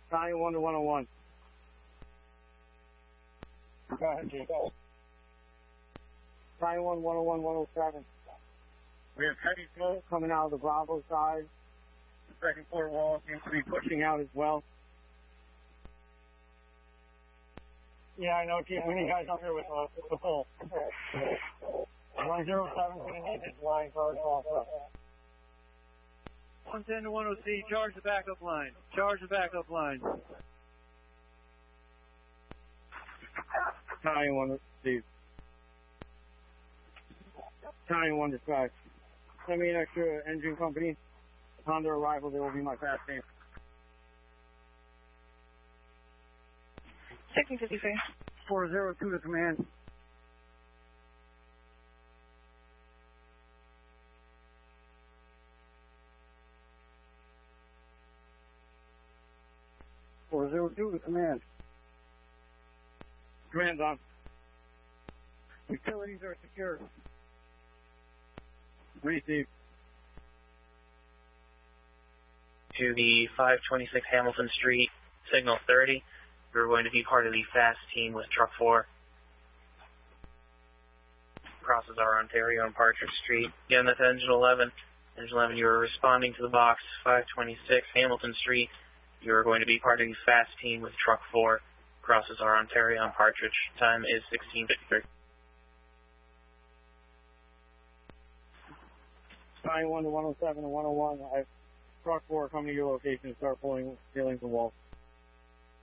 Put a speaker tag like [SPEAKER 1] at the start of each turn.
[SPEAKER 1] Italian 1 to 101. Go ahead, Chief. Italian 1, 101, 107. We have heavy smoke coming out of the Bravo side. The second floor wall seems to be pushing out as well. Yeah, I know, Chief. We need guys up here with the pole. 107 is going to need this line for our
[SPEAKER 2] 110 to 103, charge the backup line. Charge the backup line.
[SPEAKER 1] Italian 1 to Steve. Italian 1 to 5. Send me an extra engine company. Upon their arrival, they will be my fast name.
[SPEAKER 3] 1653.
[SPEAKER 1] 402 to command. To command. Command's on. Utilities are secure. Receive.
[SPEAKER 4] To the 526 Hamilton Street, signal 30. You're going to be part of the fast team with truck 4. Crosses our Ontario and Partridge Street. Again, that's engine 11. Engine 11, you're responding to the box 526 Hamilton Street. You're going to be part of the fast team with truck 4. Crosses our Ontario and Partridge. Time is 16:53.
[SPEAKER 1] Italian 1 to 107 and 101. I have truck 4 coming to your location and start pulling ceilings and walls.